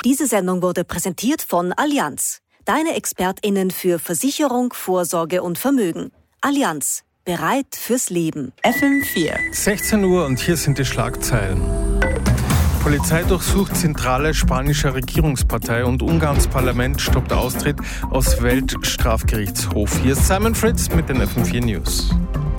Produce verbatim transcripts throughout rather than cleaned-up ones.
Diese Sendung wurde präsentiert von Allianz. Deine ExpertInnen für Versicherung, Vorsorge und Vermögen. Allianz. Bereit fürs Leben. F M vier. sechzehn Uhr und hier sind die Schlagzeilen. Polizei durchsucht zentrale spanische Regierungspartei und Ungarns Parlament stoppt Austritt aus Weltstrafgerichtshof. Hier ist Simon Fritz mit den F M vier News.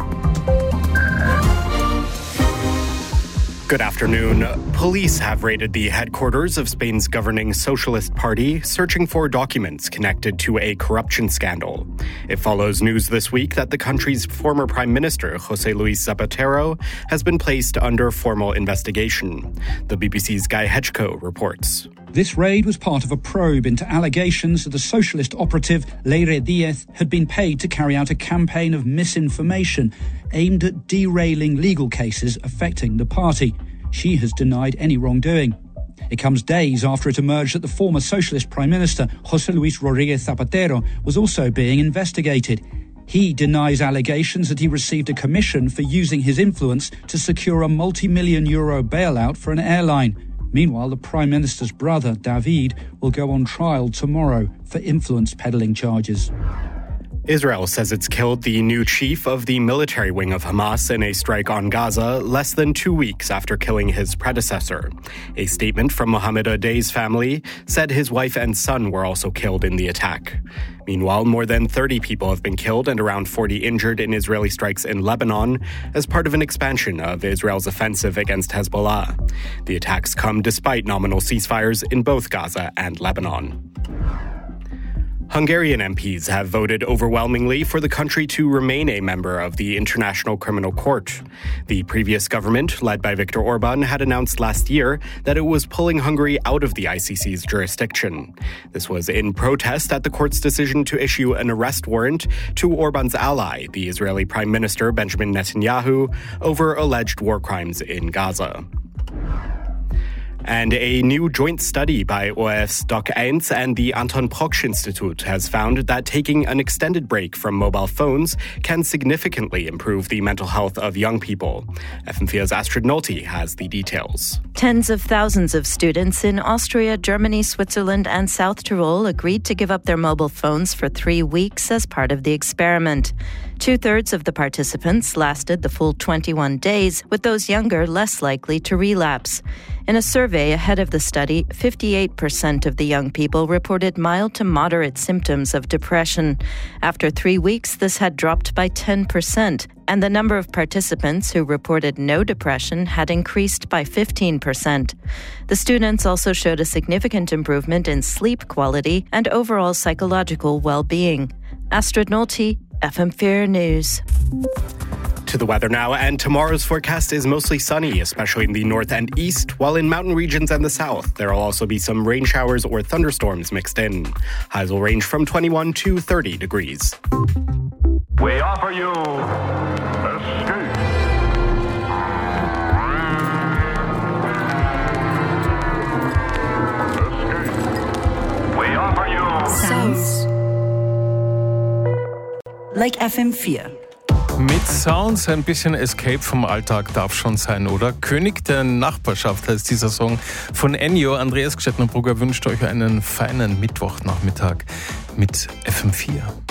Good afternoon. Police have raided the headquarters of Spain's governing Socialist Party, searching for documents connected to a corruption scandal. It follows news this week that the country's former Prime Minister, José Luis Zapatero, has been placed under formal investigation. The B B C's Guy Hedgeko reports. This raid was part of a probe into allegations that the socialist operative Leire Díez had been paid to carry out a campaign of misinformation aimed at derailing legal cases affecting the party. She has denied any wrongdoing. It comes days after it emerged that the former socialist Prime Minister, José Luis Rodríguez Zapatero, was also being investigated. He denies allegations that he received a commission for using his influence to secure a multi-million euro bailout for an airline. Meanwhile, the Prime Minister's brother, David, will go on trial tomorrow for influence peddling charges. Israel says it's killed the new chief of the military wing of Hamas in a strike on Gaza less than two weeks after killing his predecessor. A statement from Mohammed Adey's family said his wife and son were also killed in the attack. Meanwhile, more than thirty people have been killed and around forty injured in Israeli strikes in Lebanon as part of an expansion of Israel's offensive against Hezbollah. The attacks come despite nominal ceasefires in both Gaza and Lebanon. Hungarian M Ps have voted overwhelmingly for the country to remain a member of the International Criminal Court. The previous government, led by Viktor Orban, had announced last year that it was pulling Hungary out of the I C C's jurisdiction. This was in protest at the court's decision to issue an arrest warrant to Orban's ally, the Israeli Prime Minister Benjamin Netanyahu, over alleged war crimes in Gaza. And a new joint study by O R F's Doc eins and the Anton Proksch Institute has found that taking an extended break from mobile phones can significantly improve the mental health of young people. F M vier's Astrid Nolte has the details. Tens of thousands of students in Austria, Germany, Switzerland and South Tyrol agreed to give up their mobile phones for three weeks as part of the experiment. Two-thirds of the participants lasted the full twenty-one days, with those younger less likely to relapse. In a survey ahead of the study, fifty-eight percent of the young people reported mild to moderate symptoms of depression. After three weeks, this had dropped by ten percent, and the number of participants who reported no depression had increased by fifteen percent. The students also showed a significant improvement in sleep quality and overall psychological well-being. Astrid Nolte, F M four News. To the weather now, and tomorrow's forecast is mostly sunny, especially in the north and east, while in mountain regions and the south, there will also be some rain showers or thunderstorms mixed in. Highs will range from twenty-one to thirty degrees. We offer you Escape. Escape. We offer you Sounds like F M vier. Mit Sounds ein bisschen Escape vom Alltag darf schon sein, oder? König der Nachbarschaft heißt dieser Song von Ennio. Andreas Gstettner-Brugger wünscht euch einen feinen Mittwochnachmittag mit F M vier.